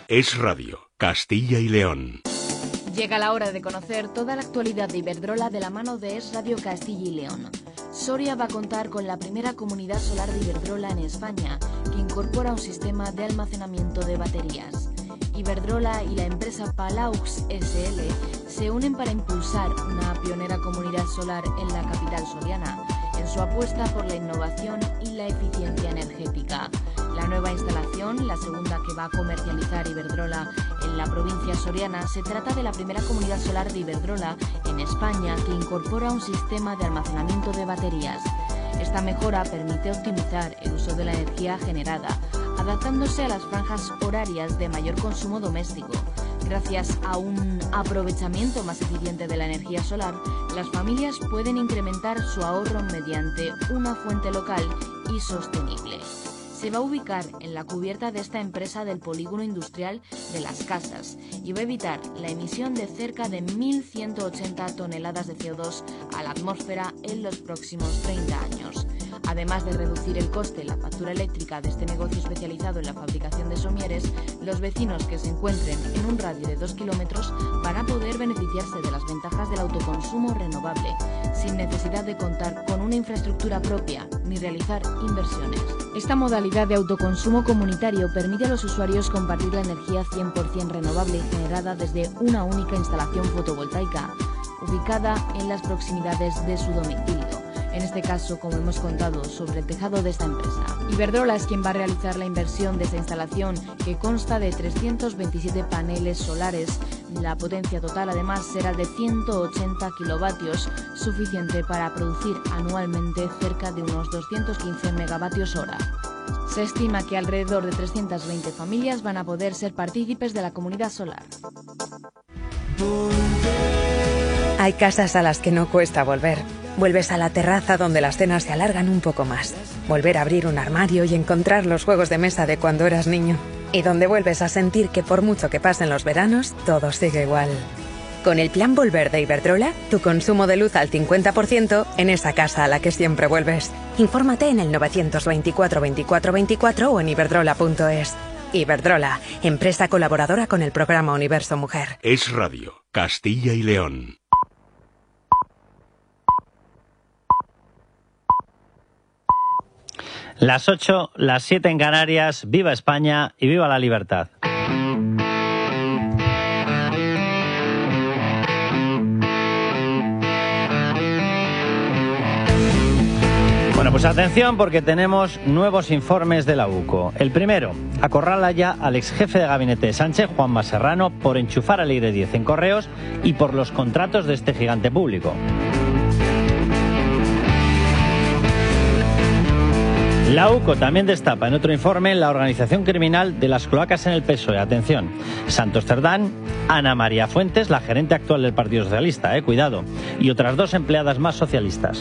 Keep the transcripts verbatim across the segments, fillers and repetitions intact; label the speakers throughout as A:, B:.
A: Es Radio, Castilla y León.
B: Llega la hora de conocer toda la actualidad de Iberdrola de la mano de Es Radio Castilla y León. Soria va a contar con la primera comunidad solar de Iberdrola en España, que incorpora un sistema de almacenamiento de baterías. Iberdrola y la empresa Palaux S L se unen para impulsar una pionera comunidad solar en la capital soriana, en su apuesta por la innovación y la eficiencia energética. La nueva instalación, la segunda que va a comercializar Iberdrola en la provincia soriana, se trata de la primera comunidad solar de Iberdrola en España que incorpora un sistema de almacenamiento de baterías. Esta mejora permite optimizar el uso de la energía generada, adaptándose a las franjas horarias de mayor consumo doméstico. Gracias a un aprovechamiento más eficiente de la energía solar, las familias pueden incrementar su ahorro mediante una fuente local y sostenible. Se va a ubicar en la cubierta de esta empresa del polígono industrial de Las Casas y va a evitar la emisión de cerca de mil ciento ochenta toneladas de C O dos a la atmósfera en los próximos treinta años. Además de reducir el coste y la factura eléctrica de este negocio especializado en la fabricación de somieres, los vecinos que se encuentren en un radio de dos kilómetros van a poder beneficiarse de las ventajas del autoconsumo renovable, sin necesidad de contar con una infraestructura propia ni realizar inversiones. Esta modalidad de autoconsumo comunitario permite a los usuarios compartir la energía cien por cien renovable generada desde una única instalación fotovoltaica, ubicada en las proximidades de su domicilio. En este caso, como hemos contado, sobre el tejado de esta empresa. Iberdrola es quien va a realizar la inversión de esta instalación, que consta de trescientos veintisiete paneles solares. La potencia total, además, será de ciento ochenta kilovatios, suficiente para producir anualmente cerca de unos doscientos quince megavatios hora. Se estima que alrededor de trescientas veinte familias van a poder ser partícipes de la comunidad solar.
C: Hay casas a las que no cuesta volver. Vuelves a la terraza donde las cenas se alargan un poco más. Volver a abrir un armario y encontrar los juegos de mesa de cuando eras niño. Y donde vuelves a sentir que por mucho que pasen los veranos, todo sigue igual. Con el plan Volver de Iberdrola, tu consumo de luz al cincuenta por ciento en esa casa a la que siempre vuelves. Infórmate en el novecientos veinticuatro veinticuatro veinticuatro o en iberdrola punto es. Iberdrola, empresa colaboradora con el programa Universo Mujer.
A: Es Radio, Castilla y León.
D: Las ocho, las siete en Canarias. ¡Viva España y viva la libertad! Bueno, pues atención porque tenemos nuevos informes de la U C O. El primero, acorrala ya al ex jefe de gabinete de Sánchez, Juanma Serrano, por enchufar al Eire diez en Correos y por los contratos de este gigante público. La U C O también destapa en otro informe la organización criminal de las cloacas en el P S O E. Atención, Santos Cerdán, Ana María Fuentes, la gerente actual del Partido Socialista, eh, cuidado, y otras dos empleadas más socialistas.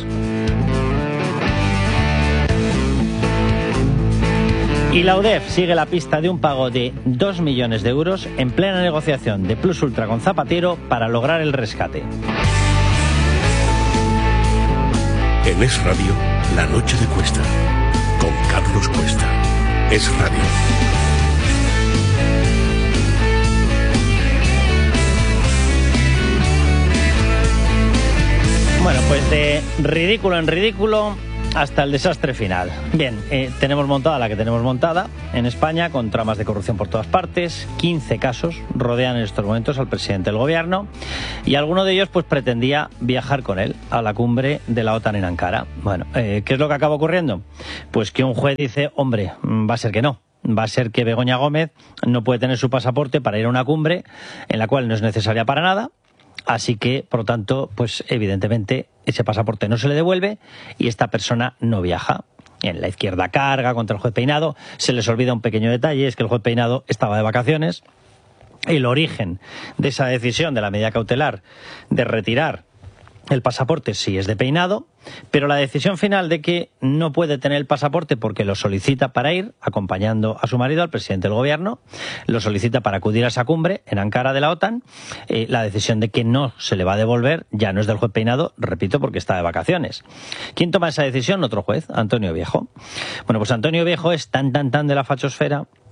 D: Y la U D E F sigue la pista de un pago de dos millones de euros en plena negociación de Plus Ultra con Zapatero para lograr el rescate.
A: En Es Radio, la noche de Cuesta. Con Carlos Cuesta. Es Radio.
D: Bueno, pues de ridículo en ridículo hasta el desastre final. Bien, eh, tenemos montada la que tenemos montada en España, con tramas de corrupción por todas partes. quince casos rodean en estos momentos al presidente del gobierno y alguno de ellos pues pretendía viajar con él a la cumbre de la OTAN en Ankara. Bueno, eh, ¿qué es lo que acaba ocurriendo? Pues que un juez dice, hombre, va a ser que no. Va a ser que Begoña Gómez no puede tener su pasaporte para ir a una cumbre en la cual no es necesaria para nada. Así que, por lo tanto, pues evidentemente ese pasaporte no se le devuelve y esta persona no viaja. En la izquierda carga contra el juez Peinado. Se les olvida un pequeño detalle, es que el juez Peinado estaba de vacaciones. El origen de esa decisión de la medida cautelar de retirar el pasaporte sí es de Peinado, pero la decisión final de que no puede tener el pasaporte porque lo solicita para ir, acompañando a su marido, al presidente del gobierno, lo solicita para acudir a esa cumbre en Ankara de la OTAN, eh, la decisión de que no se le va a devolver ya no es del juez Peinado, repito, porque está de vacaciones. ¿Quién toma esa decisión? Otro juez, Antonio Viejo. Bueno, pues Antonio Viejo es tan, tan, tan de la fachosfera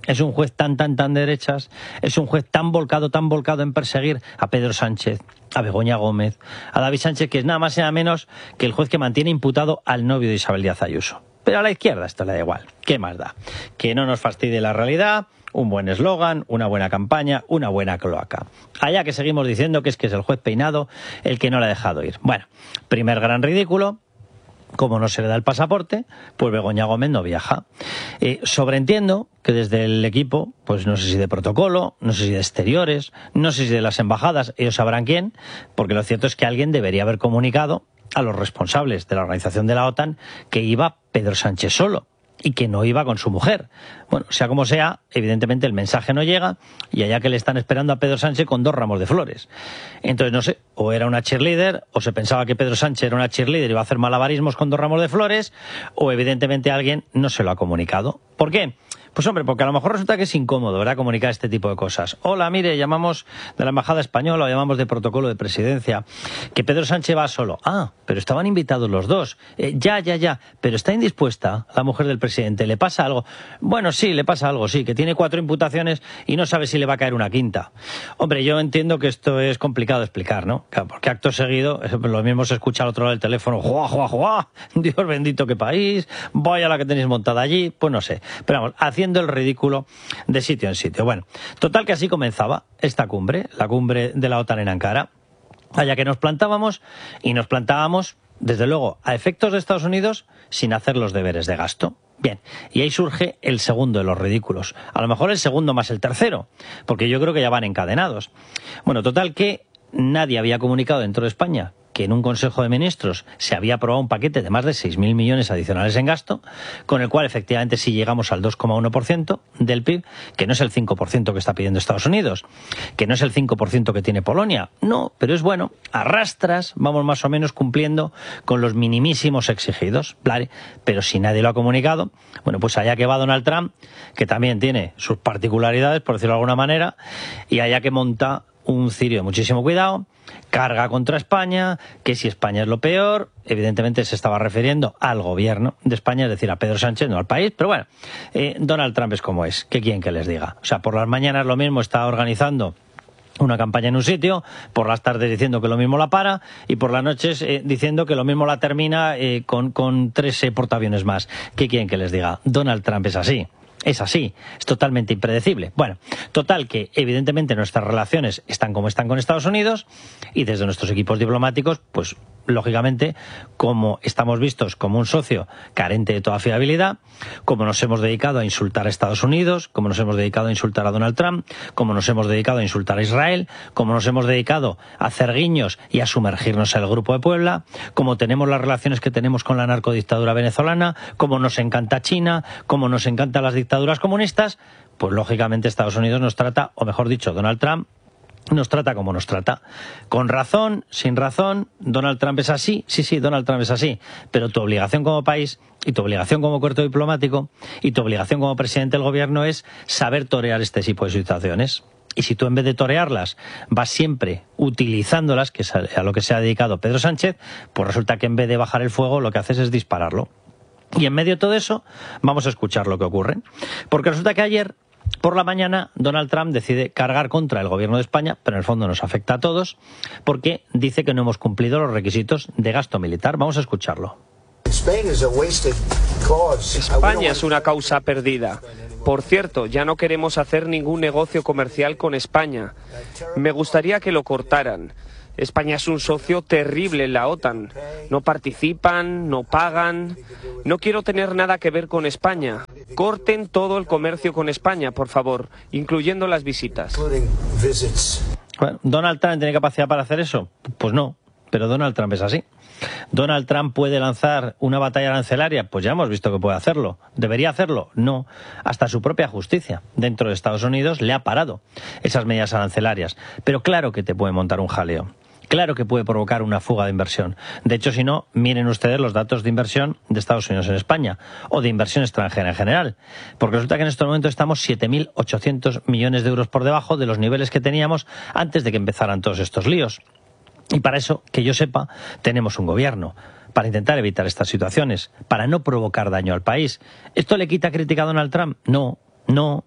D: es un juez tan, tan, tan de derechas, es un juez tan volcado, tan volcado en perseguir a Pedro Sánchez, a Begoña Gómez, a David Sánchez, que es nada más y nada menos que el juez que mantiene imputado al novio de Isabel Díaz Ayuso. Pero a la izquierda esto le da igual. ¿Qué más da? Que no nos fastidie la realidad, un buen eslogan, una buena campaña, una buena cloaca. Allá que seguimos diciendo que es que es el juez peinado el que no le ha dejado ir. Bueno, primer gran ridículo. Como no se le da el pasaporte, pues Begoña Gómez no viaja. Eh, sobreentiendo que desde el equipo, pues no sé si de protocolo, no sé si de exteriores, no sé si de las embajadas, ellos sabrán quién, porque lo cierto es que alguien debería haber comunicado a los responsables de la organización de la OTAN que iba Pedro Sánchez solo y que no iba con su mujer. Bueno, sea como sea, evidentemente el mensaje no llega y allá que le están esperando a Pedro Sánchez con dos ramos de flores. Entonces, no sé, o era una cheerleader, o se pensaba que Pedro Sánchez era una cheerleader y iba a hacer malabarismos con dos ramos de flores, o evidentemente alguien no se lo ha comunicado. ¿Por qué? Pues hombre, porque a lo mejor resulta que es incómodo, ¿verdad?, comunicar este tipo de cosas. Hola, mire, llamamos de la Embajada Española o llamamos de protocolo de presidencia, que Pedro Sánchez va solo. Ah, pero estaban invitados los dos. Eh, ya, ya, ya, pero está indispuesta la mujer del presidente. ¿Le pasa algo? Bueno, sí, le pasa algo, sí, que tiene cuatro imputaciones y no sabe si le va a caer una quinta. Hombre, yo entiendo que esto es complicado de explicar, ¿no? Claro, porque acto seguido, lo mismo se escucha al otro lado del teléfono, ¡juá, juá, juá! Dios bendito, qué país, vaya la que tenéis montada allí, pues no sé. Pero vamos, haciendo el ridículo de sitio en sitio. Bueno, total que así comenzaba esta cumbre, la cumbre de la OTAN en Ankara, allá que nos plantábamos y nos plantábamos, desde luego, a efectos de Estados Unidos, sin hacer los deberes de gasto. Bien, y ahí surge el segundo de los ridículos. A lo mejor el segundo más el tercero, porque yo creo que ya van encadenados. Bueno, total que nadie había comunicado dentro de España que en un Consejo de Ministros se había aprobado un paquete de más de seis mil millones adicionales en gasto, con el cual efectivamente sí llegamos al dos coma uno por ciento del P I B, que no es el cinco por ciento que está pidiendo Estados Unidos, que no es el cinco por ciento que tiene Polonia, no, pero es bueno, a rastras vamos más o menos cumpliendo con los minimísimos exigidos, ¿vale? Pero si nadie lo ha comunicado, bueno, pues allá que va Donald Trump, que también tiene sus particularidades, por decirlo de alguna manera, y allá que monta un cirio de muchísimo cuidado, carga contra España, que si España es lo peor, evidentemente se estaba refiriendo al gobierno de España, es decir, a Pedro Sánchez, no al país, pero bueno, eh, Donald Trump es como es, ¿qué quieren que les diga? O sea, por las mañanas lo mismo está organizando una campaña en un sitio, por las tardes diciendo que lo mismo la para y por las noches eh, diciendo que lo mismo la termina eh, con, con tres eh, portaaviones más. ¿Qué quieren que les diga? Donald Trump es así. Es así, es totalmente impredecible. Bueno, total que evidentemente nuestras relaciones están como están con Estados Unidos y desde nuestros equipos diplomáticos, pues lógicamente, como estamos vistos como un socio carente de toda fiabilidad, como nos hemos dedicado a insultar a Estados Unidos, como nos hemos dedicado a insultar a Donald Trump, como nos hemos dedicado a insultar a Israel, como nos hemos dedicado a hacer guiños y a sumergirnos en el Grupo de Puebla, como tenemos las relaciones que tenemos con la narcodictadura venezolana, como nos encanta China, como nos encantan las dictaduras comunistas, pues lógicamente Estados Unidos nos trata, o mejor dicho, Donald Trump nos trata como nos trata. Con razón, sin razón, Donald Trump es así, sí, sí, Donald Trump es así, pero tu obligación como país y tu obligación como cuerpo diplomático y tu obligación como presidente del gobierno es saber torear este tipo de situaciones. Y si tú en vez de torearlas vas siempre utilizándolas, que es a lo que se ha dedicado Pedro Sánchez, pues resulta que en vez de bajar el fuego lo que haces es dispararlo. Y en medio de todo eso vamos a escuchar lo que ocurre. Porque resulta que ayer por la mañana Donald Trump decide cargar contra el gobierno de España, pero en el fondo nos afecta a todos, porque dice que no hemos cumplido los requisitos de gasto militar. Vamos a escucharlo.
E: España es una causa perdida. Por cierto, ya no queremos hacer ningún negocio comercial con España. Me gustaría que lo cortaran. España es un socio terrible en la OTAN. No participan, no pagan. No quiero tener nada que ver con España. Corten todo el comercio con España, por favor, incluyendo las visitas.
D: Bueno, ¿Donald Trump tiene capacidad para hacer eso? Pues no, pero Donald Trump es así. ¿Donald Trump puede lanzar una batalla arancelaria? Pues ya hemos visto que puede hacerlo. ¿Debería hacerlo? No. Hasta su propia justicia dentro de Estados Unidos le ha parado esas medidas arancelarias. Pero claro que te puede montar un jaleo. Claro que puede provocar una fuga de inversión. De hecho, si no, miren ustedes los datos de inversión de Estados Unidos en España o de inversión extranjera en general. Porque resulta que en este momento estamos siete mil ochocientos millones de euros por debajo de los niveles que teníamos antes de que empezaran todos estos líos. Y para eso, que yo sepa, tenemos un gobierno para intentar evitar estas situaciones, para no provocar daño al país. ¿Esto le quita crítica a Donald Trump? No, no,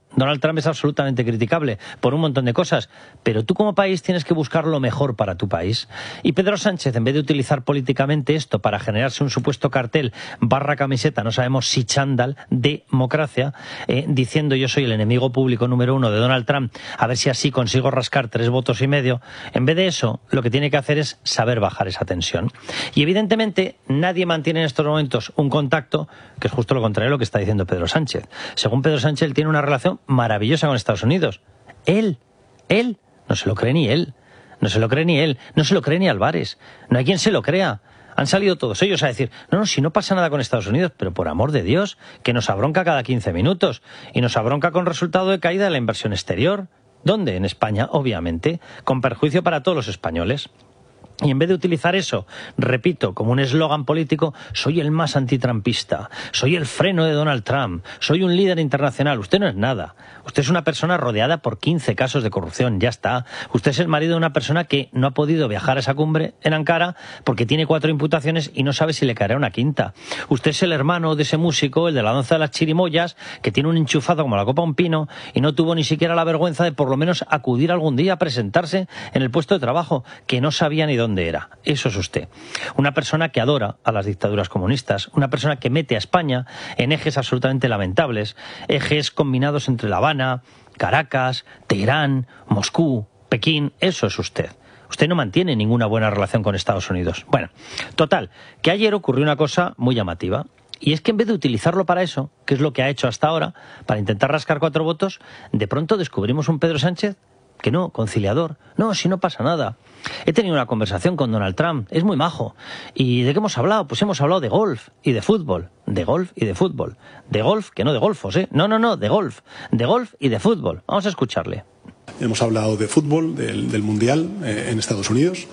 D: Donald Trump es absolutamente criticable por un montón de cosas, pero tú como país tienes que buscar lo mejor para tu país. Y Pedro Sánchez, en vez de utilizar políticamente esto para generarse un supuesto cartel barra camiseta, no sabemos si chándal, de democracia, eh, diciendo yo soy el enemigo público número uno de Donald Trump, a ver si así consigo rascar tres votos y medio, en vez de eso, lo que tiene que hacer es saber bajar esa tensión. Y evidentemente nadie mantiene en estos momentos un contacto, que es justo lo contrario de lo que está diciendo Pedro Sánchez. Según Pedro Sánchez, él tiene una relación maravillosa con Estados Unidos. Él, él, no se lo cree ni él, no se lo cree ni él, no se lo cree ni Álvarez, no hay quien se lo crea. Han salido todos ellos a decir, no, no, si no pasa nada con Estados Unidos, pero por amor de Dios, que nos abronca cada quince minutos, y nos abronca con resultado de caída de la inversión exterior. ¿Dónde? En España, obviamente, con perjuicio para todos los españoles. Y en vez de utilizar eso, repito, como un eslogan político, soy el más antitrampista, soy el freno de Donald Trump, soy un líder internacional. Usted no es nada. Usted es una persona rodeada por quince casos de corrupción, ya está. Usted es el marido de una persona que no ha podido viajar a esa cumbre en Ankara porque tiene cuatro imputaciones y no sabe si le caerá una quinta. Usted es el hermano de ese músico, el de la danza de las chirimoyas, que tiene un enchufado como la copa de un pino y no tuvo ni siquiera la vergüenza de por lo menos acudir algún día a presentarse en el puesto de trabajo, que no sabía ni dónde dónde era. Eso es usted. Una persona que adora a las dictaduras comunistas, una persona que mete a España en ejes absolutamente lamentables, ejes combinados entre La Habana, Caracas, Teherán, Moscú, Pekín. Eso es usted. Usted no mantiene ninguna buena relación con Estados Unidos. Bueno, total, que ayer ocurrió una cosa muy llamativa. Y es que en vez de utilizarlo para eso, que es lo que ha hecho hasta ahora, para intentar rascar cuatro votos, de pronto descubrimos un Pedro Sánchez que no, conciliador. No, si no pasa nada. He tenido una conversación con Donald Trump, es muy majo. ¿Y de qué hemos hablado? Pues hemos hablado de golf y de fútbol. De golf y de fútbol. De golf, que no de golfos, ¿eh? No, no, no, de golf. De golf y de fútbol. Vamos a escucharle.
F: Hemos hablado de fútbol, del, del Mundial eh, en Estados Unidos.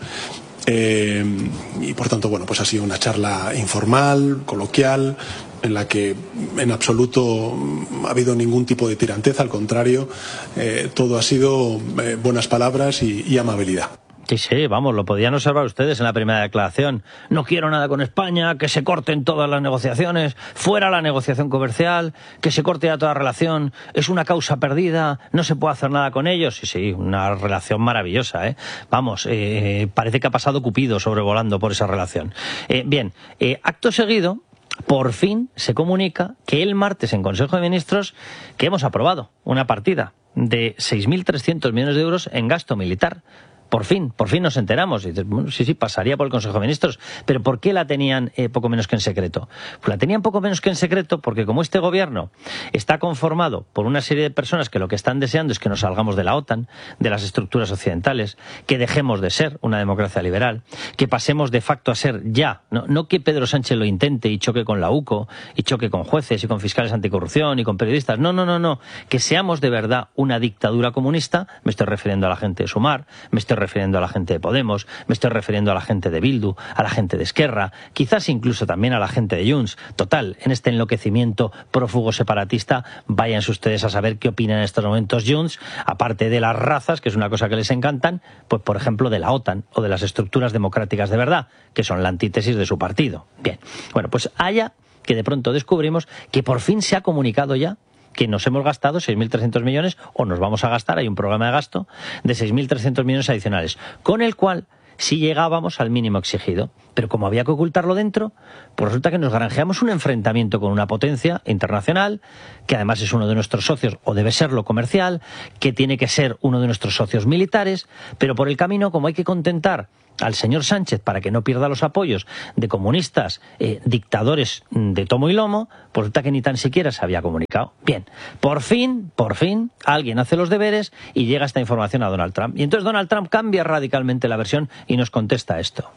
F: Eh, y por tanto, bueno, pues ha sido una charla informal, coloquial, en la que en absoluto ha habido ningún tipo de tiranteza, al contrario, eh, todo ha sido eh, buenas palabras y, y amabilidad.
D: Sí, sí, vamos, lo podían observar ustedes en la primera declaración. No quiero nada con España, que se corten todas las negociaciones, fuera la negociación comercial, que se corte ya toda relación, es una causa perdida, no se puede hacer nada con ellos. Sí, sí, una relación maravillosa, ¿eh? Vamos, eh, parece que ha pasado Cupido sobrevolando por esa relación. Eh, bien, eh, acto seguido, por fin se comunica que el martes en Consejo de Ministros que hemos aprobado una partida de seis mil trescientos millones de euros en gasto militar. Por fin, por fin nos enteramos. Y dices, bueno, sí, sí, pasaría por el Consejo de Ministros. Pero ¿por qué la tenían eh, poco menos que en secreto? Pues la tenían poco menos que en secreto porque como este gobierno está conformado por una serie de personas que lo que están deseando es que nos salgamos de la OTAN, de las estructuras occidentales, que dejemos de ser una democracia liberal, que pasemos de facto a ser ya, no, no que Pedro Sánchez lo intente y choque con la UCO, y choque con jueces y con fiscales anticorrupción y con periodistas. No, no, no, no. Que seamos de verdad una dictadura comunista. Me estoy refiriendo a la gente de Sumar, me estoy refiriendo a la gente de Podemos, me estoy refiriendo a la gente de Bildu, a la gente de Esquerra, quizás incluso también a la gente de Junts. Total, en este enloquecimiento prófugo separatista, váyanse ustedes a saber qué opinan en estos momentos Junts, aparte de las razas, que es una cosa que les encantan, pues por ejemplo de la OTAN o de las estructuras democráticas de verdad, que son la antítesis de su partido. Bien, bueno, pues haya que de pronto descubrimos que por fin se ha comunicado ya que nos hemos gastado seis mil trescientos millones, o nos vamos a gastar, hay un programa de gasto, de seis mil trescientos millones adicionales, con el cual sí llegábamos al mínimo exigido. Pero como había que ocultarlo dentro, pues resulta que nos granjeamos un enfrentamiento con una potencia internacional, que además es uno de nuestros socios, o debe serlo comercial, que tiene que ser uno de nuestros socios militares, pero por el camino, como hay que contentar al señor Sánchez para que no pierda los apoyos de comunistas, eh, dictadores de tomo y lomo, pues resulta que ni tan siquiera se había comunicado. Bien, por fin, por fin, alguien hace los deberes y llega esta información a Donald Trump. Y entonces Donald Trump cambia radicalmente la versión y nos contesta esto.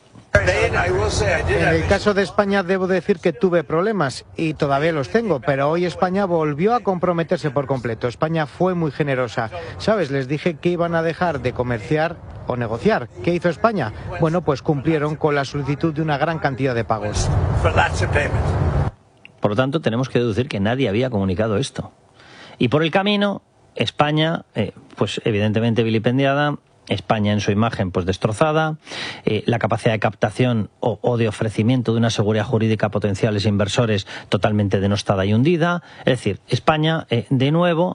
G: En el caso de España debo decir que tuve problemas y todavía los tengo, pero hoy España volvió a comprometerse por completo. España fue muy generosa. ¿Sabes? Les dije que iban a dejar de comerciar o negociar. ¿Qué hizo España? Bueno, pues cumplieron con la solicitud de una gran cantidad de pagos.
D: Por lo tanto, tenemos que deducir que nadie había comunicado esto. Y por el camino, España, eh, pues evidentemente vilipendiada, España en su imagen pues destrozada, eh, la capacidad de captación o, o de ofrecimiento de una seguridad jurídica a potenciales inversores totalmente denostada y hundida. Es decir, España eh, de nuevo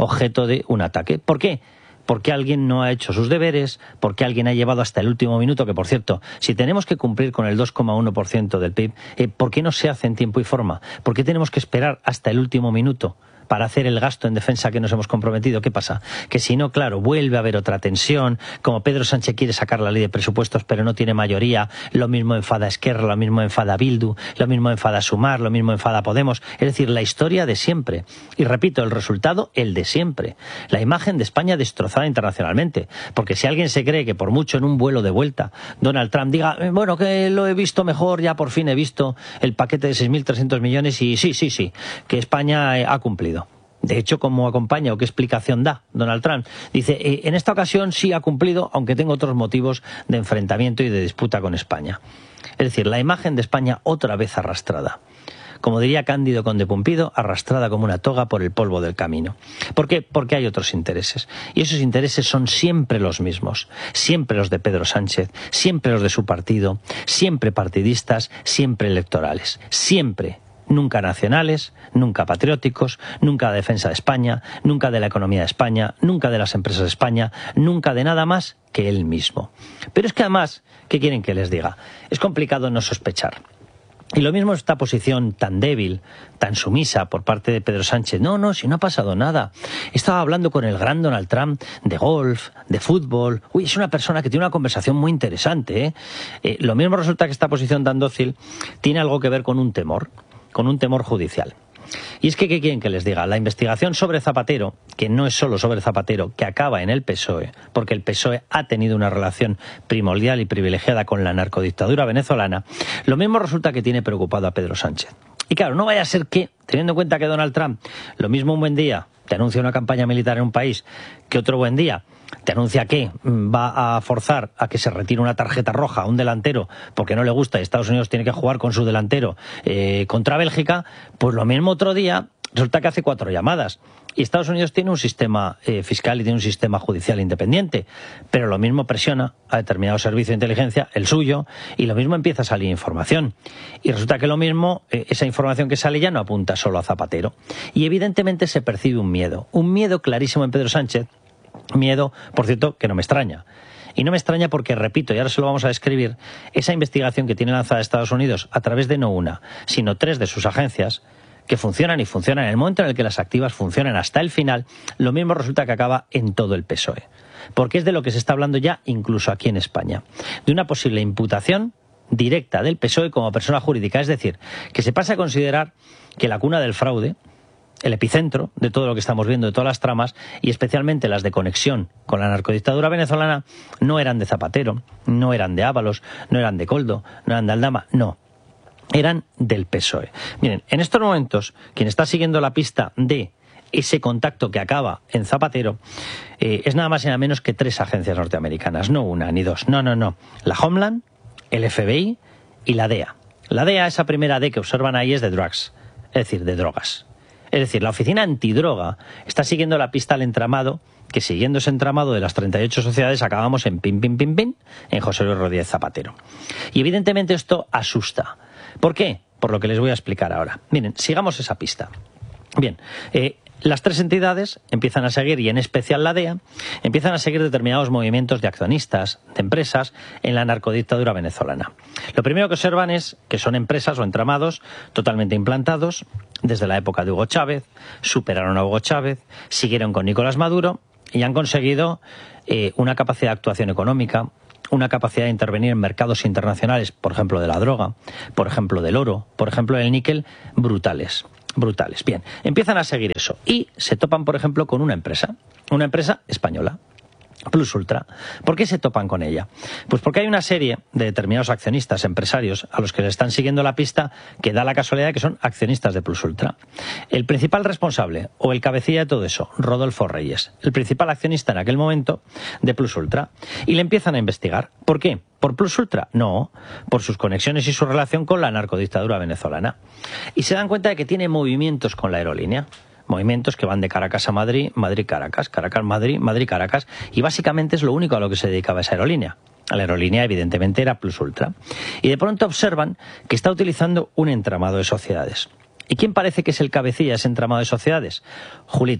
D: objeto de un ataque. ¿Por qué? Porque alguien no ha hecho sus deberes, porque alguien ha llevado hasta el último minuto, que por cierto, si tenemos que cumplir con el dos coma uno por ciento del P I B, eh, ¿por qué no se hace en tiempo y forma? ¿Por qué tenemos que esperar hasta el último minuto para hacer el gasto en defensa que nos hemos comprometido? ¿Qué pasa? Que si no, claro, vuelve a haber otra tensión, como Pedro Sánchez quiere sacar la ley de presupuestos pero no tiene mayoría, lo mismo enfada Esquerra, lo mismo enfada Bildu, lo mismo enfada Sumar, lo mismo enfada Podemos, es decir, la historia de siempre. Y repito, el resultado, el de siempre. La imagen de España destrozada internacionalmente, porque si alguien se cree que por mucho en un vuelo de vuelta Donald Trump diga, bueno, que lo he visto mejor, ya por fin he visto el paquete de seis mil trescientos millones y sí, sí, sí, que España ha cumplido. De hecho, ¿cómo acompaña o qué explicación da Donald Trump? Dice, eh, en esta ocasión sí ha cumplido, aunque tengo otros motivos de enfrentamiento y de disputa con España. Es decir, la imagen de España otra vez arrastrada. Como diría Cándido Conde Pumpido, arrastrada como una toga por el polvo del camino. ¿Por qué? Porque hay otros intereses. Y esos intereses son siempre los mismos. Siempre los de Pedro Sánchez, siempre los de su partido, siempre partidistas, siempre electorales. Siempre. Nunca nacionales, nunca patrióticos, nunca de defensa de España, nunca de la economía de España, nunca de las empresas de España, nunca de nada más que él mismo. Pero es que además, ¿qué quieren que les diga? Es complicado no sospechar. Y lo mismo esta posición tan débil, tan sumisa por parte de Pedro Sánchez. No, no, si no ha pasado nada. Estaba hablando con el gran Donald Trump de golf, de fútbol. Uy, es una persona que tiene una conversación muy interesante, ¿eh? Eh, lo mismo resulta que esta posición tan dócil tiene algo que ver con un temor. con un temor judicial. Y es que, ¿qué quieren que les diga? La investigación sobre Zapatero, que no es solo sobre Zapatero, que acaba en el P S O E, porque el P S O E ha tenido una relación primordial y privilegiada con la narcodictadura venezolana, lo mismo resulta que tiene preocupado a Pedro Sánchez. Y claro, no vaya a ser que, teniendo en cuenta que Donald Trump, lo mismo un buen día te anuncia una campaña militar en un país, que otro buen día te anuncia que va a forzar a que se retire una tarjeta roja a un delantero porque no le gusta y Estados Unidos tiene que jugar con su delantero eh, contra Bélgica, pues lo mismo otro día resulta que hace cuatro llamadas. Y Estados Unidos tiene un sistema eh, fiscal y tiene un sistema judicial independiente, pero lo mismo presiona a determinado servicio de inteligencia, el suyo, y lo mismo empieza a salir información. Y resulta que lo mismo, eh, esa información que sale ya no apunta solo a Zapatero. Y evidentemente se percibe un miedo, un miedo clarísimo en Pedro Sánchez. Miedo, por cierto, que no me extraña. Y no me extraña porque, repito, y ahora se lo vamos a describir, esa investigación que tiene lanzada Estados Unidos a través de no una, sino tres de sus agencias, que funcionan y funcionan en el momento en el que las activas funcionan hasta el final, lo mismo resulta que acaba en todo el P S O E. Porque es de lo que se está hablando ya incluso aquí en España. De una posible imputación directa del P S O E como persona jurídica. Es decir, que se pasa a considerar que la cuna del fraude, el epicentro de todo lo que estamos viendo, de todas las tramas, y especialmente las de conexión con la narcodictadura venezolana, no eran de Zapatero, no eran de Ábalos, no eran de Koldo, no eran de Aldama, no. Eran del P S O E. Miren, en estos momentos, quien está siguiendo la pista de ese contacto que acaba en Zapatero, eh, es nada más y nada menos que tres agencias norteamericanas, no una ni dos, no, no, no. La Homeland, el F B I y la D E A. La D E A, esa primera D que observan ahí, es de drugs, es decir, de drogas. Es decir, la oficina antidroga está siguiendo la pista al entramado, que siguiendo ese entramado de las treinta y ocho sociedades acabamos en pin, pin, pin, pin, en José Luis Rodríguez Zapatero. Y evidentemente esto asusta. ¿Por qué? Por lo que les voy a explicar ahora. Miren, sigamos esa pista. Bien, eh, las tres entidades empiezan a seguir, y en especial la D E A, empiezan a seguir determinados movimientos de accionistas, de empresas, en la narcodictadura venezolana. Lo primero que observan es que son empresas o entramados totalmente implantados desde la época de Hugo Chávez, superaron a Hugo Chávez, siguieron con Nicolás Maduro y han conseguido eh, una capacidad de actuación económica, una capacidad de intervenir en mercados internacionales, por ejemplo de la droga, por ejemplo del oro, por ejemplo del níquel, brutales. Brutales. Bien, empiezan a seguir eso y se topan, por ejemplo, con una empresa, una empresa española, Plus Ultra. ¿Por qué se topan con ella? Pues porque hay una serie de determinados accionistas, empresarios, a los que les están siguiendo la pista, que da la casualidad de que son accionistas de Plus Ultra. El principal responsable, o el cabecilla de todo eso, Rodolfo Reyes, el principal accionista en aquel momento de Plus Ultra, y le empiezan a investigar. ¿Por qué? ¿Por Plus Ultra? No, por sus conexiones y su relación con la narcodictadura venezolana. Y se dan cuenta de que tiene movimientos con la aerolínea. Movimientos que van de Caracas a Madrid, Madrid-Caracas, Caracas-Madrid, Madrid-Caracas, y básicamente es lo único a lo que se dedicaba esa aerolínea. La aerolínea, evidentemente, era Plus Ultra. Y de pronto observan que está utilizando un entramado de sociedades. ¿Y quién parece que es el cabecilla de ese entramado de sociedades? Julito.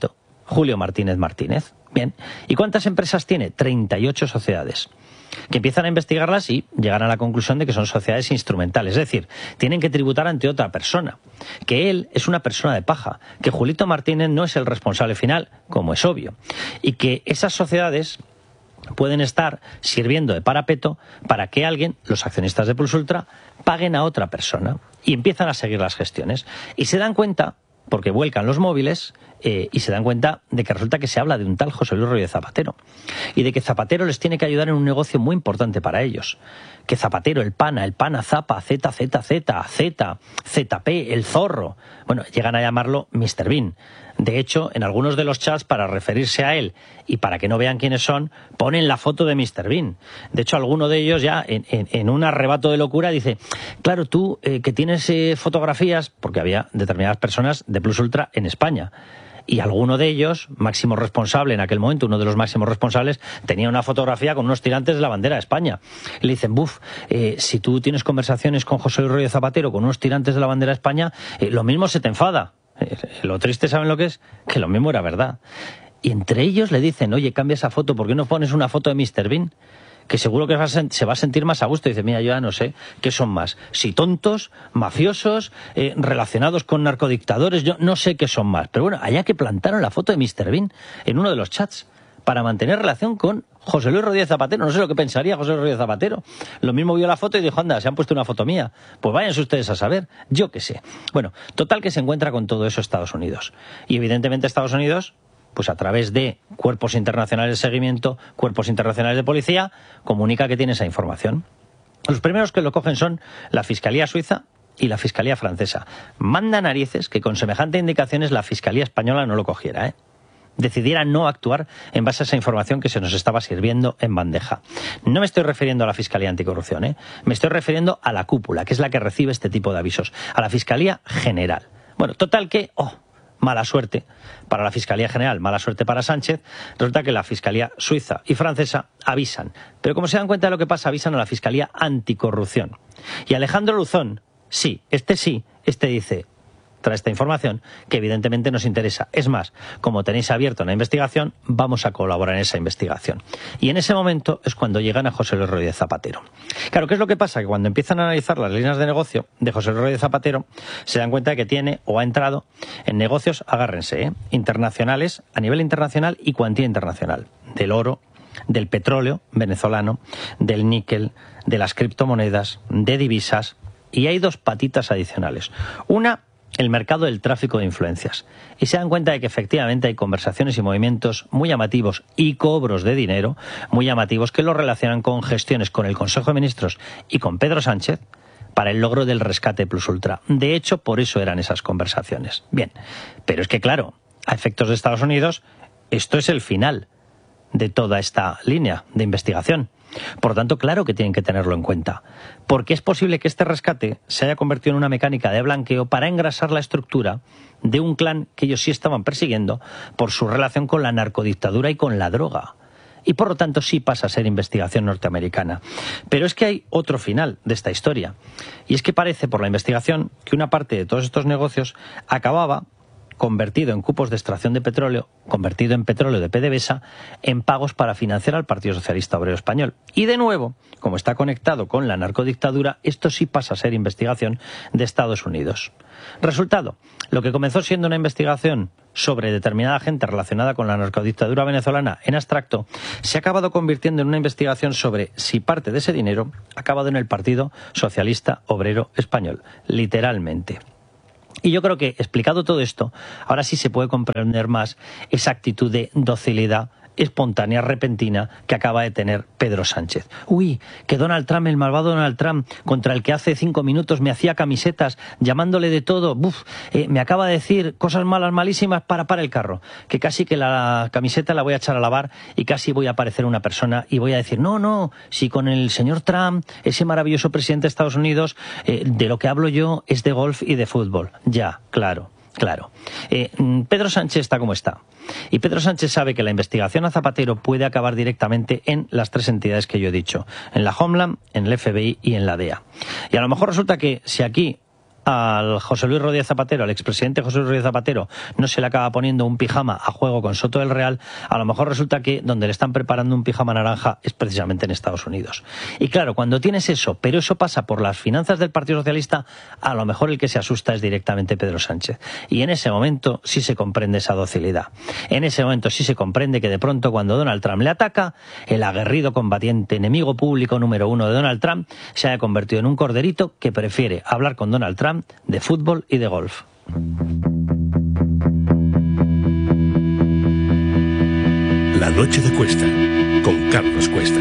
D: Julio Martínez Martínez. Bien, ¿y cuántas empresas tiene? treinta y ocho sociedades. Que empiezan a investigarlas y llegan a la conclusión de que son sociedades instrumentales, es decir, tienen que tributar ante otra persona, que él es una persona de paja, que Julito Martínez no es el responsable final, como es obvio, y que esas sociedades pueden estar sirviendo de parapeto para que alguien, los accionistas de Plus Ultra, paguen a otra persona y empiezan a seguir las gestiones. Y se dan cuenta, porque vuelcan los móviles, eh, y se dan cuenta de que resulta que se habla de un tal José Luis Rodríguez Zapatero y de que Zapatero les tiene que ayudar en un negocio muy importante para ellos. Que Zapatero, el pana, el pana Zapa, Z, Z, Z, Z, Z P, el zorro. Bueno, llegan a llamarlo mister Bean. De hecho, en algunos de los chats, para referirse a él y para que no vean quiénes son, ponen la foto de mister Bean. De hecho, alguno de ellos ya, en, en, en un arrebato de locura, dice, claro, tú eh, que tienes eh, fotografías, porque había determinadas personas de Plus Ultra en España, y alguno de ellos, máximo responsable en aquel momento, uno de los máximos responsables, tenía una fotografía con unos tirantes de la bandera de España. Y le dicen, buf, eh, si tú tienes conversaciones con José Luis Rodríguez Zapatero con unos tirantes de la bandera de España, eh, lo mismo se te enfada. Eh, lo triste, ¿saben lo que es? Que lo mismo era verdad. Y entre ellos le dicen, oye, cambia esa foto, ¿por qué no pones una foto de mister Bean? Que seguro que se va a sentir más a gusto. Y dice, mira, yo ya no sé qué son más, si tontos, mafiosos, eh, relacionados con narcodictadores, yo no sé qué son más. Pero bueno, allá que plantaron la foto de mister Bean en uno de los chats para mantener relación con José Luis Rodríguez Zapatero. No sé lo que pensaría José Luis Rodríguez Zapatero. Lo mismo vio la foto y dijo, anda, se han puesto una foto mía. Pues váyanse ustedes a saber, yo qué sé. Bueno, total que se encuentra con todo eso Estados Unidos. Y evidentemente Estados Unidos, pues a través de cuerpos internacionales de seguimiento, cuerpos internacionales de policía, comunica que tiene esa información. Los primeros que lo cogen son la Fiscalía Suiza y la Fiscalía Francesa. Manda narices que con semejante indicaciones la Fiscalía Española no lo cogiera, ¿eh? Decidiera no actuar en base a esa información que se nos estaba sirviendo en bandeja. No me estoy refiriendo a la Fiscalía Anticorrupción, ¿eh? Me estoy refiriendo a la cúpula, que es la que recibe este tipo de avisos, a la Fiscalía General. Bueno, total que, oh, mala suerte para la Fiscalía General, mala suerte para Sánchez. Resulta que la Fiscalía Suiza y Francesa avisan. Pero como se dan cuenta de lo que pasa, avisan a la Fiscalía Anticorrupción. Y Alejandro Luzón, sí, este sí, este dice, trae esta información que evidentemente nos interesa. Es más, como tenéis abierta una investigación, vamos a colaborar en esa investigación. Y en ese momento es cuando llegan a José Luis Rodríguez Zapatero. Claro, ¿qué es lo que pasa? Que cuando empiezan a analizar las líneas de negocio de José Luis Rodríguez Zapatero, se dan cuenta de que tiene o ha entrado en negocios, agárrense, ¿eh? internacionales, a nivel internacional y cuantía internacional, del oro, del petróleo venezolano, del níquel, de las criptomonedas, de divisas, y hay dos patitas adicionales. Una, el mercado del tráfico de influencias. Y se dan cuenta de que efectivamente hay conversaciones y movimientos muy llamativos y cobros de dinero muy llamativos que lo relacionan con gestiones con el Consejo de Ministros y con Pedro Sánchez para el logro del rescate Plus Ultra. De hecho, por eso eran esas conversaciones. Bien, pero es que claro, a efectos de Estados Unidos, esto es el final de toda esta línea de investigación. Por lo tanto, claro que tienen que tenerlo en cuenta, porque es posible que este rescate se haya convertido en una mecánica de blanqueo para engrasar la estructura de un clan que ellos sí estaban persiguiendo por su relación con la narcodictadura y con la droga. Y por lo tanto sí pasa a ser investigación norteamericana. Pero es que hay otro final de esta historia, y es que parece por la investigación que una parte de todos estos negocios acababa convertido en cupos de extracción de petróleo, convertido en petróleo de PDVSA, en pagos para financiar al Partido Socialista Obrero Español. Y de nuevo, como está conectado con la narcodictadura, esto sí pasa a ser investigación de Estados Unidos. Resultado, lo que comenzó siendo una investigación sobre determinada gente relacionada con la narcodictadura venezolana en abstracto, se ha acabado convirtiendo en una investigación sobre si parte de ese dinero ha acabado en el Partido Socialista Obrero Español, literalmente. Y yo creo que, explicado todo esto, ahora sí se puede comprender más esa actitud de docilidad espontánea, repentina, que acaba de tener Pedro Sánchez. Uy, que Donald Trump, el malvado Donald Trump, contra el que hace cinco minutos me hacía camisetas, llamándole de todo, buf, eh, me acaba de decir cosas malas, malísimas, para para el carro, que casi que la camiseta la voy a echar a lavar y casi voy a aparecer una persona y voy a decir, no, no, si con el señor Trump, ese maravilloso presidente de Estados Unidos, eh, de lo que hablo yo es de golf y de fútbol. Ya, claro. Claro. Eh, Pedro Sánchez está como está. Y Pedro Sánchez sabe que la investigación a Zapatero puede acabar directamente en las tres entidades que yo he dicho. En la Homeland, en el F B I y en la D E A. Y a lo mejor resulta que si aquí al José Luis Rodríguez Zapatero, al expresidente José Luis Rodríguez Zapatero, no se le acaba poniendo un pijama a juego con Soto del Real, a lo mejor resulta que donde le están preparando un pijama naranja es precisamente en Estados Unidos. Y claro, cuando tienes eso, pero eso pasa por las finanzas del Partido Socialista, a lo mejor el que se asusta es directamente Pedro Sánchez. Y en ese momento sí se comprende esa docilidad. En ese momento sí se comprende que de pronto cuando Donald Trump le ataca, el aguerrido combatiente, enemigo público número uno de Donald Trump, se haya convertido en un corderito que prefiere hablar con Donald Trump de fútbol y de golf.
A: La noche de Cuesta, con Carlos Cuesta.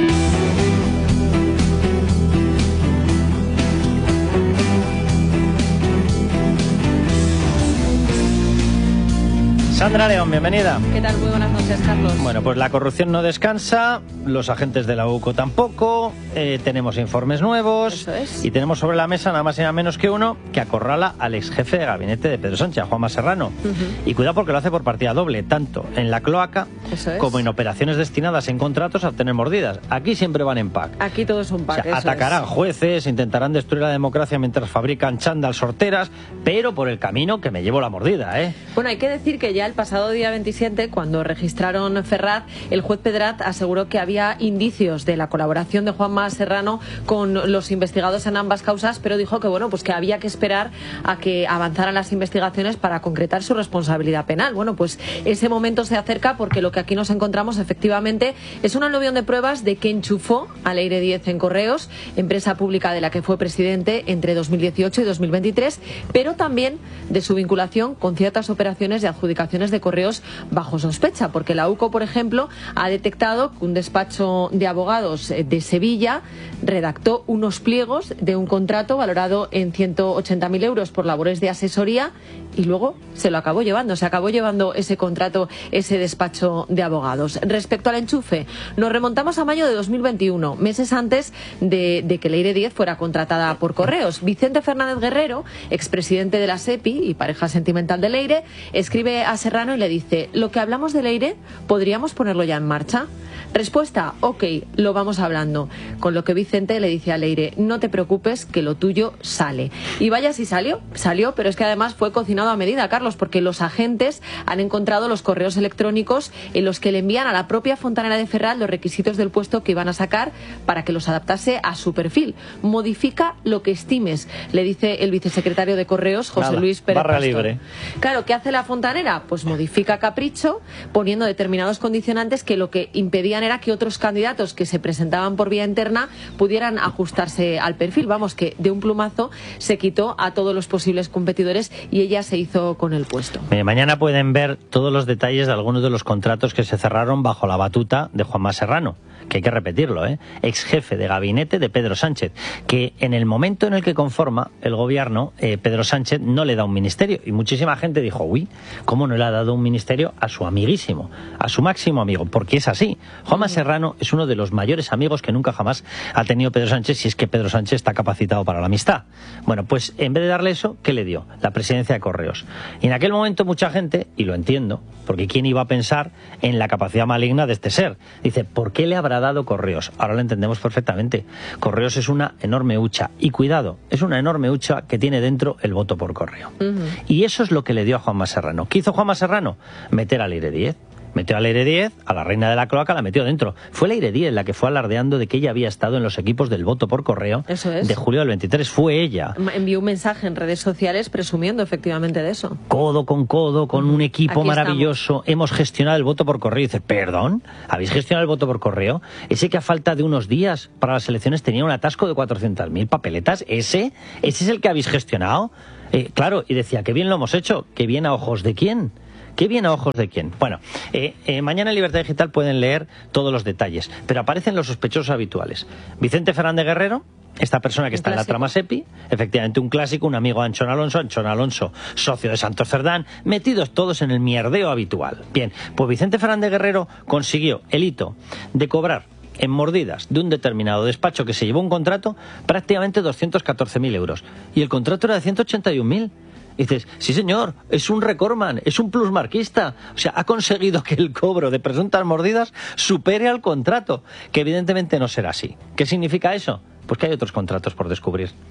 D: Sandra León, bienvenida.
H: ¿Qué tal? Muy buenas noches, Carlos.
D: Bueno, pues la corrupción no descansa, los agentes de la U C O tampoco, eh, tenemos informes nuevos.
H: Eso es.
D: Y tenemos sobre la mesa nada más y nada menos que uno que acorrala al ex jefe de gabinete de Pedro Sánchez, Juanma Serrano. Uh-huh. Y cuidado porque lo hace por partida doble, tanto en la cloaca
H: Eso es.
D: como en operaciones destinadas en contratos a obtener mordidas. Aquí siempre van en pack.
H: Aquí todo es un pack.
D: O sea, atacarán
H: es.
D: jueces, intentarán destruir la democracia mientras fabrican chándal sorteras, pero por el camino que me llevo la mordida, ¿eh?
H: Bueno, hay que decir que ya el pasado día veintisiete, cuando registraron Ferraz, el juez Pedrat aseguró que había indicios de la colaboración de Juanma Serrano con los investigados en ambas causas, pero dijo que bueno, pues que había que esperar a que avanzaran las investigaciones para concretar su responsabilidad penal. Bueno, pues ese momento se acerca porque lo que aquí nos encontramos efectivamente es un aluvión de pruebas de que enchufó a Leire Díez en Correos, empresa pública de la que fue presidente entre dos mil dieciocho y dos mil veintitrés, pero también de su vinculación con ciertas operaciones de adjudicaciones de correos bajo sospecha, porque la U C O, por ejemplo, ha detectado que un despacho de abogados de Sevilla redactó unos pliegos de un contrato valorado en ciento ochenta mil euros por labores de asesoría y luego se lo acabó llevando, se acabó llevando ese contrato, ese despacho de abogados. Respecto al enchufe, nos remontamos a mayo de dos mil veintiuno, meses antes de, de que Leire Díez fuera contratada por Correos. Vicente Fernández Guerrero, expresidente de la SEPI y pareja sentimental de Leire, escribe a Serrano y le dice: lo que hablamos de Leire, ¿podríamos ponerlo ya en marcha? Respuesta: ok, lo vamos hablando. Con lo que Vicente le dice a Leire: no te preocupes, que lo tuyo sale. Y vaya si salió, salió, pero es que además fue cocinado a medida, Carlos, porque los agentes han encontrado los correos electrónicos en los que le envían a la propia fontanera de Ferraz los requisitos del puesto que iban a sacar para que los adaptase a su perfil. Modifica lo que estimes, le dice el vicesecretario de Correos, José
D: Nada,
H: Luis Pérez
D: barra
H: Pastor.
D: libre.
H: Claro, ¿qué hace la fontanera? Pues modifica capricho, poniendo determinados condicionantes que lo que impedían era que otros candidatos que se presentaban por vía interna pudieran ajustarse al perfil. Vamos, que de un plumazo se quitó a todos los posibles competidores y ella se hizo con el puesto.
D: Eh, mañana pueden ver todos los detalles de algunos de los contratos que se cerraron bajo la batuta de Juanma Serrano, que hay que repetirlo, ¿eh? Ex jefe de gabinete de Pedro Sánchez, que en el momento en el que conforma el gobierno, eh, Pedro Sánchez no le da un ministerio. Y muchísima gente dijo: uy, ¿cómo no le ha dado un ministerio a su amiguísimo, a su máximo amigo? Porque es así. Juanma Serrano es uno de los mayores amigos que nunca jamás ha tenido Pedro Sánchez, si es que Pedro Sánchez está capacitado para la amistad. Bueno, pues en vez de darle eso, ¿qué le dio? La presidencia de Correos. Y en aquel momento mucha gente, y lo entiendo, porque ¿quién iba a pensar en la capacidad maligna de este ser? Dice: ¿por qué le habrá dado Correos? Ahora lo entendemos perfectamente. Correos es una enorme hucha. Y cuidado, es una enorme hucha que tiene dentro el voto por correo. Uh-huh. Y eso es lo que le dio a Juanma Serrano. ¿Qué hizo Juanma Serrano? Meter a Leire Díez. Metió a Leire Díez, a la reina de la cloaca, la metió dentro. Fue Leire Díez la que fue alardeando de que ella había estado en los equipos del voto por correo.
H: Eso es.
D: De julio del veintitrés. Fue ella.
H: Envió un mensaje en redes sociales presumiendo efectivamente de eso.
D: Codo con codo, con un equipo
H: Aquí
D: maravilloso.
H: Estamos.
D: Hemos gestionado el voto por correo. Y dice: ¿perdón? ¿Habéis gestionado el voto por correo? Ese que a falta de unos días para las elecciones tenía un atasco de cuatrocientas mil papeletas. ¿Ese? ¿Ese es el que habéis gestionado? Eh, claro, y decía: qué bien lo hemos hecho. ¿Qué bien a ojos de quién? ¿Qué bien a ojos de quién? Bueno, eh, eh, mañana en Libertad Digital pueden leer todos los detalles, pero aparecen los sospechosos habituales. Vicente Fernández Guerrero, esta persona que un está clásico en la trama SEPI, efectivamente un clásico, un amigo de Anchón Alonso, Anchón Alonso, socio de Santos Cerdán, metidos todos en el mierdeo habitual. Bien, pues Vicente Fernández Guerrero consiguió el hito de cobrar en mordidas de un determinado despacho que se llevó un contrato prácticamente doscientos catorce mil euros. Y el contrato era de ciento ochenta y un mil. Y dices: sí señor, es un recordman, es un plusmarquista. O sea, ha conseguido que el cobro de presuntas mordidas supere al contrato, que evidentemente no será así. ¿Qué significa eso? Pues que hay otros contratos por descubrir.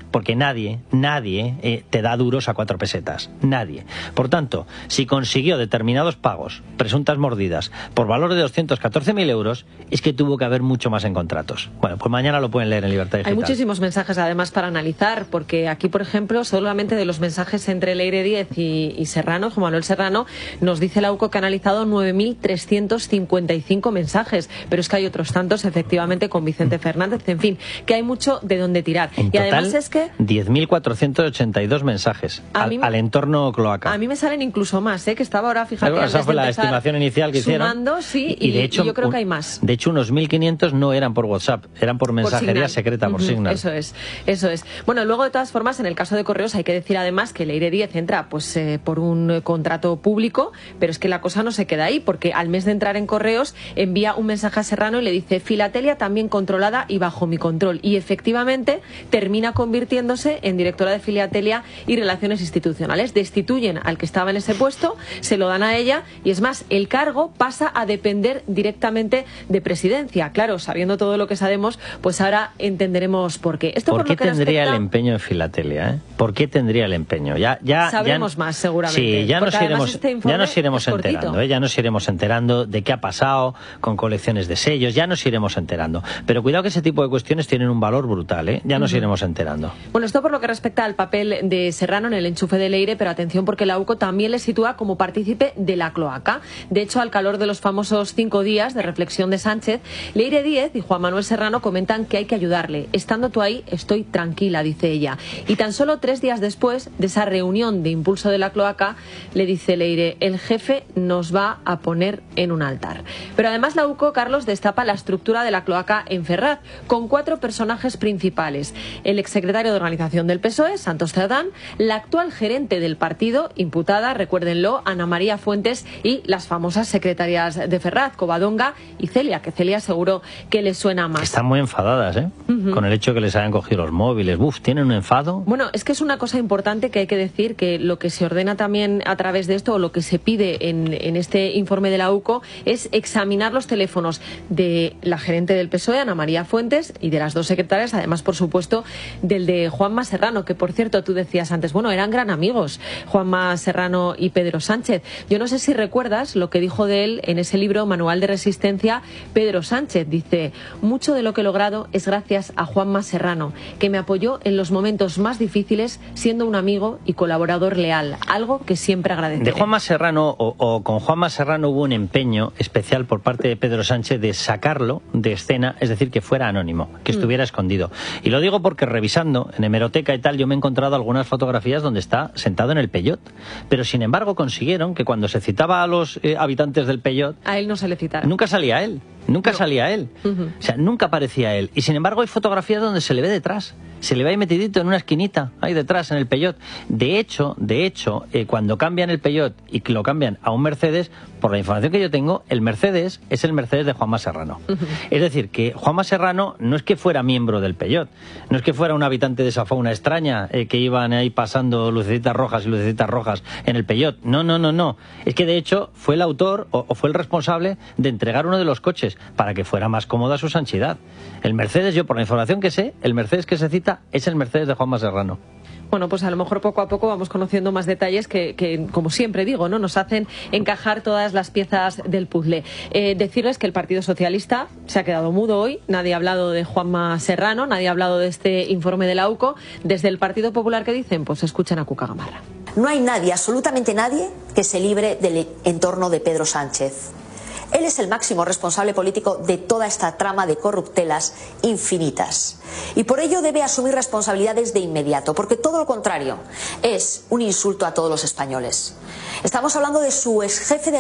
D: porque nadie, nadie eh, te da duros a cuatro pesetas, nadie. Por tanto, si consiguió determinados pagos, presuntas mordidas, por valor de doscientos catorce mil euros, es que tuvo que haber mucho más en contratos. Bueno, pues mañana lo pueden leer en Libertad Digital.
H: Hay muchísimos mensajes además para analizar, porque aquí, por ejemplo, solamente de los mensajes entre Leire Díez y, y Serrano, Juan Manuel Serrano, nos dice la U C O que ha analizado nueve mil trescientos cincuenta y cinco mensajes, pero es que hay otros tantos, efectivamente, con Vicente Fernández, en fin, que hay mucho de dónde tirar.
D: En
H: y
D: total,
H: además es que
D: diez mil cuatrocientos ochenta y dos mensajes al,
H: me,
D: al entorno cloaca.
H: A mí me salen incluso más, ¿eh? Que estaba ahora, fíjate,
D: Bueno, esa fue la estimación inicial que
H: sumando,
D: hicieron.
H: Sí,
D: y, y, de hecho,
H: y yo creo
D: un,
H: que hay más.
D: De hecho, unos mil quinientos no eran por WhatsApp, eran por mensajería
H: por
D: secreta, por
H: uh-huh,
D: Signal.
H: Eso es, eso es. Bueno, luego, de todas formas, en el caso de Correos hay que decir además que Leire Díez entra pues eh, por un eh, contrato público, pero es que la cosa no se queda ahí, porque al mes de entrar en Correos envía un mensaje a Serrano y le dice: filatelia también controlada y bajo mi control. Y efectivamente termina convirtiéndose en directora de Filatelia y Relaciones Institucionales. Destituyen al que estaba en ese puesto, se lo dan a ella y es más, el cargo pasa a depender directamente de Presidencia. Claro, sabiendo todo lo que sabemos, pues ahora entenderemos por qué. Esto
D: ¿Por,
H: por
D: qué
H: lo que
D: tendría
H: respecta...
D: el empeño en Filatelia? ¿eh? ¿Por qué tendría el empeño? Ya, ya,
H: Sabremos
D: ya...
H: más, seguramente.
D: Sí, ya nos iremos,
H: este
D: ya nos iremos enterando, ¿eh? Ya nos iremos enterando de qué ha pasado con colecciones de sellos, ya nos iremos enterando. Pero cuidado que ese tipo de cuestiones tienen un valor brutal, ¿eh? Ya nos uh-huh. iremos enterando.
H: Bueno, esto por lo que respecta al papel de Serrano en el enchufe de Leire, pero atención porque la U C O también le sitúa como partícipe de la cloaca. De hecho, al calor de los famosos cinco días de reflexión de Sánchez, Leire Díez y Juan Manuel Serrano comentan que hay que ayudarle. Estando tú ahí, estoy tranquila, dice ella. Y tan solo tres días después de esa reunión de impulso de la cloaca, le dice Leire: el jefe nos va a poner en un altar. Pero además la U C O, Carlos, destapa la estructura de la cloaca en Ferraz, con cuatro personajes principales: el exsecretario de Organización del P S O E, Santos Cerdán, la actual gerente del partido, imputada, recuérdenlo, Ana María Fuentes, y las famosas secretarias de Ferraz, Covadonga y Celia, que Celia seguro que les suena más.
D: Están muy enfadadas, ¿eh? Uh-huh. Con el hecho de que les hayan cogido los móviles. Uf, ¿tienen un enfado?
H: Bueno, es que es una cosa importante que hay que decir, que lo que se ordena también a través de esto, o lo que se pide en, en este informe de la U C O, es examinar los teléfonos de la gerente del P S O E, Ana María Fuentes, y de las dos secretarias, además, por supuesto, del de Juanma Serrano, que por cierto, tú decías antes, bueno, eran gran amigos, Juanma Serrano y Pedro Sánchez. Yo no sé si recuerdas lo que dijo de él en ese libro, Manual de Resistencia, Pedro Sánchez. Dice: mucho de lo que he logrado es gracias a Juanma Serrano, que me apoyó en los momentos más difíciles, siendo un amigo y colaborador leal, algo que siempre agradeceré.
D: De Juanma Serrano, o, o con Juanma Serrano, hubo un empeño especial por parte de Pedro Sánchez de sacarlo de escena, es decir, que fuera anónimo, que estuviera mm. escondido. Y lo digo porque revisando en hemeroteca y tal, yo me he encontrado algunas fotografías donde está sentado en el Peyot, pero sin embargo consiguieron que cuando se citaba a los eh, habitantes del Peyot,
H: a él no se le citara.
D: Nunca salía él. Nunca no. salía él. Uh-huh. O sea, nunca aparecía él. Y sin embargo hay fotografías donde se le ve detrás. Se le ve ahí metidito en una esquinita, ahí detrás, en el Peyot. De hecho, de hecho, eh, cuando cambian el Peyot y lo cambian a un Mercedes, por la información que yo tengo, el Mercedes es el Mercedes de Juanma Serrano. Uh-huh. Es decir, que Juanma Serrano no es que fuera miembro del Peyot, no es que fuera un habitante de esa fauna extraña eh, que iban ahí pasando lucecitas rojas y lucecitas rojas en el Peyot. No, no, no, no. Es que de hecho fue el autor o, o fue el responsable de entregar uno de los coches para que fuera más cómoda su sanchidad. El Mercedes, yo por la información que sé, el Mercedes que se cita es el Mercedes de Juanma Serrano.
H: Bueno, pues a lo mejor poco a poco vamos conociendo más detalles que, que como siempre digo, ¿no?, nos hacen encajar todas las piezas del puzzle. Eh, decirles que el Partido Socialista se ha quedado mudo hoy, nadie ha hablado de Juanma Serrano, nadie ha hablado de este informe de la U C O. Desde el Partido Popular, ¿qué dicen? Pues escuchan a Cuca Gamarra.
I: No hay nadie, absolutamente nadie, que se libre del entorno de Pedro Sánchez. Él es el máximo responsable político de toda esta trama de corruptelas infinitas. Y por ello debe asumir responsabilidades de inmediato, porque todo lo contrario es un insulto a todos los españoles. Estamos hablando de su ex jefe de